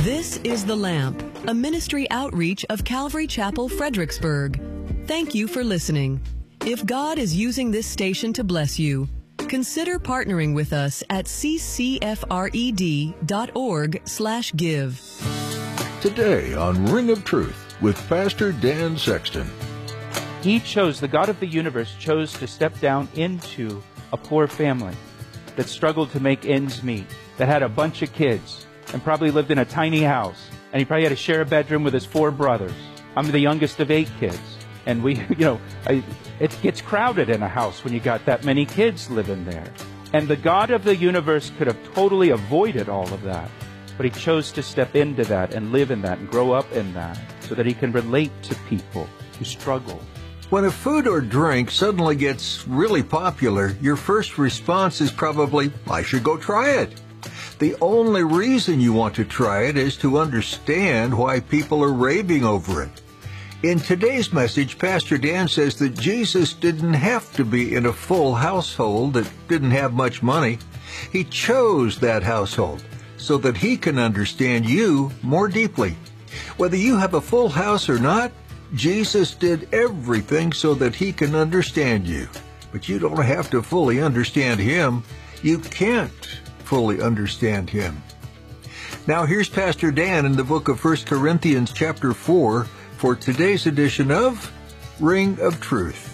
This is The Lamp, a ministry outreach of Calvary Chapel, Fredericksburg. Thank you for listening. If God is using this station to bless you, consider partnering with us at ccfred.org/give. Today on Ring of Truth with Pastor Dan Sexton. The God of the universe chose to step down into a poor family that struggled to make ends meet, that had a bunch of kids, and probably lived in a tiny house. And he probably had to share a bedroom with his 4 brothers. I'm the youngest of 8 kids. And it gets crowded in a house when you got that many kids living there. And the God of the universe could have totally avoided all of that. But he chose to step into that and live in that and grow up in that so that he can relate to people who struggle. When a food or drink suddenly gets really popular, your first response is probably, I should go try it. The only reason you want to try it is to understand why people are raving over it. In today's message, Pastor Dan says that Jesus didn't have to be in a full household that didn't have much money. He chose that household so that he can understand you more deeply. Whether you have a full house or not, Jesus did everything so that he can understand you. But you don't have to fully understand him. You can't fully understand him. Now here's Pastor Dan in the book of 1 Corinthians chapter 4 for today's edition of Ring of Truth.